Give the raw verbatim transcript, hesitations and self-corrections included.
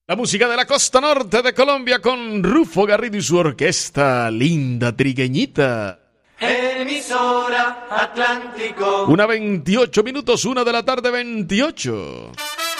La música de la costa norte de Colombia con Rufo Garrido y su orquesta Linda Trigueñita. Emisora Atlántico. Una veintiocho minutos, una de la tarde veintiocho.